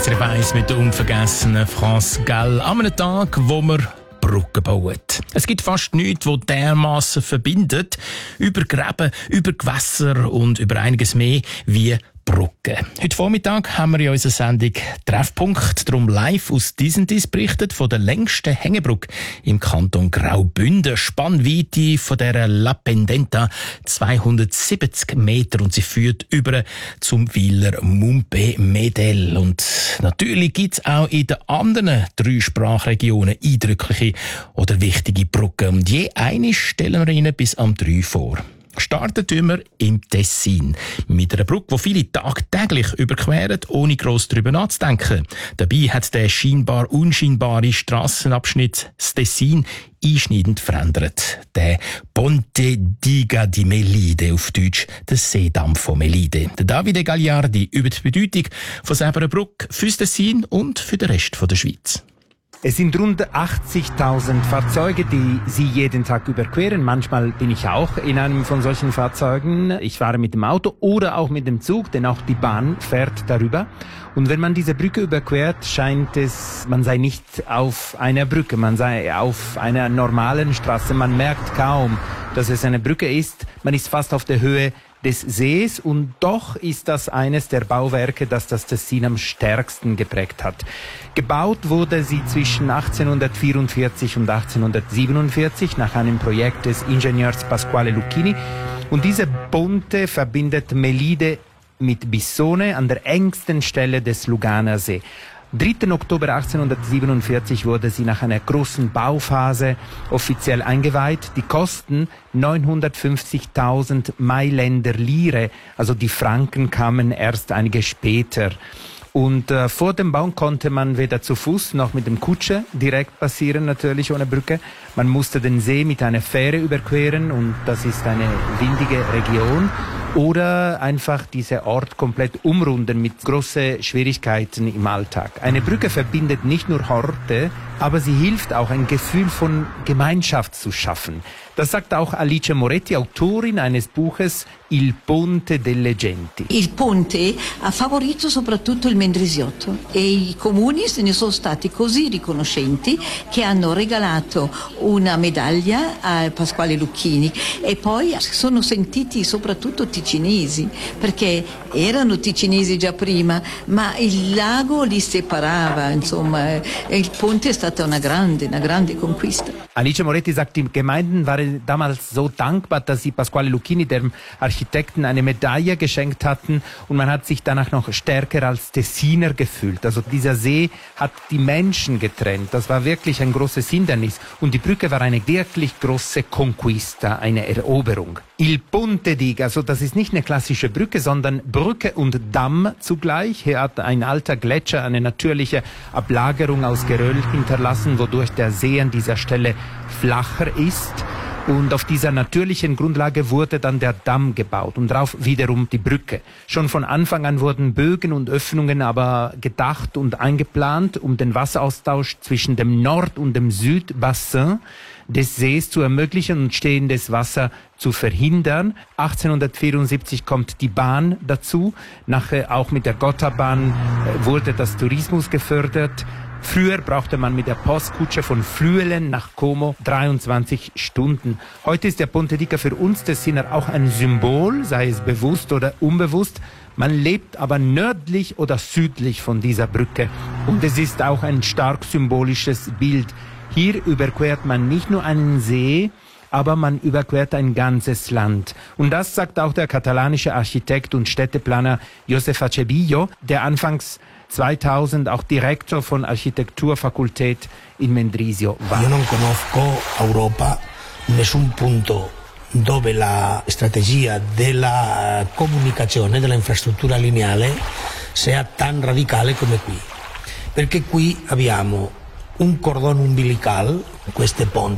SRF 1 mit der unvergessenen France Gall an einem Tag, wo wir Brücken bauen. Es gibt fast nichts, das dermassen verbindet, über Gräben, über Gewässer und über einiges mehr wie Brücken. Heute Vormittag haben wir in unserer Sendung Treffpunkt, darum live aus Disentis berichtet von der längsten Hängebrücke im Kanton Graubünden. Spannweite von dieser La Pendenta 270 Meter und sie führt über zum Weiler Mumpe-Medel. Und natürlich gibt es auch in den anderen 3 Sprachregionen eindrückliche oder wichtige Brücken. Und je eine stellen wir Ihnen bis am 3 vor. Gestartet tun wir im Tessin mit einer Brücke, die viele tagtäglich überqueren, ohne gross darüber nachzudenken. Dabei hat der scheinbar unscheinbare Strassenabschnitt das Tessin einschneidend verändert. Der Ponte Diga di Melide, auf Deutsch der Seedamm von Melide. Der Davide Gagliardi über die Bedeutung von dieser Brücke fürs Tessin und für den Rest der Schweiz. Es sind rund 80.000 Fahrzeuge, die Sie jeden Tag überqueren. Manchmal bin ich auch in einem von solchen Fahrzeugen. Ich fahre mit dem Auto oder auch mit dem Zug, denn auch die Bahn fährt darüber. Und wenn man diese Brücke überquert, scheint es, man sei nicht auf einer Brücke, man sei auf einer normalen Straße. Man merkt kaum, dass es eine Brücke ist. Man ist fast auf der Höhe des Sees und doch ist das eines der Bauwerke, das das Tessin am stärksten geprägt hat. Gebaut wurde sie zwischen 1844 und 1847 nach einem Projekt des Ingenieurs Pasquale Lucchini und diese Ponte verbindet Melide mit Bissone an der engsten Stelle des Luganer See. 3. Oktober 1847 wurde sie nach einer großen Bauphase offiziell eingeweiht. Die Kosten 950.000 Mailänder Lire, also die Franken kamen erst einige später. Und vor dem Bau konnte man weder zu Fuß noch mit dem Kutsche direkt passieren, natürlich ohne Brücke. Man musste den See mit einer Fähre überqueren und das ist eine windige Region. Oder einfach diesen Ort komplett umrunden mit großen Schwierigkeiten im Alltag. Eine Brücke verbindet nicht nur Orte, aber sie hilft auch, ein Gefühl von Gemeinschaft zu schaffen. Das sagt auch Alice Moretti, Autorin eines Buches Il Ponte delle Genti. Il ponte ha favorito soprattutto il Mendrisiotto e i comuni se ne sono stati così riconoscenti che hanno regalato una medaglia a Pasquale Lucchini e poi sono sentiti soprattutto ticinesi, perché erano ticinesi già prima, ma il lago li separava, insomma, e il ponte è stata una grande conquista. Alice Moretti sagt, die Gemeinden waren damals so dankbar, dass sie Pasquale Lucchini, dem Architekten, eine Medaille geschenkt hatten und man hat sich danach noch stärker als Tessiner gefühlt. Also dieser See hat die Menschen getrennt. Das war wirklich ein großes Hindernis und die Brücke war eine wirklich große Conquista, eine Eroberung. Il Ponte Diga, also das ist nicht eine klassische Brücke, sondern Brücke und Damm zugleich. Hier hat ein alter Gletscher eine natürliche Ablagerung aus Geröll hinterlassen, wodurch der See an dieser Stelle flacher ist. Und auf dieser natürlichen Grundlage wurde dann der Damm gebaut und darauf wiederum die Brücke. Schon von Anfang an wurden Bögen und Öffnungen aber gedacht und eingeplant, um den Wasseraustausch zwischen dem Nord- und dem Südbassin des Sees zu ermöglichen und stehendes Wasser zu verhindern. 1874 kommt die Bahn dazu. Nachher auch mit der Gotthardbahn wurde das Tourismus gefördert. Früher brauchte man mit der Postkutsche von Flüelen nach Como 23 Stunden. Heute ist der Ponte Diga für uns Tessiner auch ein Symbol, sei es bewusst oder unbewusst. Man lebt aber nördlich oder südlich von dieser Brücke. Und es ist auch ein stark symbolisches Bild. Hier überquert man nicht nur einen See, aber man überquert ein ganzes Land. Und das sagt auch der katalanische Architekt und Städteplaner Josep Acebillo, der anfangs 2000 auch Direktor von Architekturfakultät in Mendrisio war. Io non conosco Europa, nessun punto dove la strategia della comunicazione, della infrastruttura lineare sia tan radicale come qui. Perché qui abbiamo un cordone umbilical, queste ponte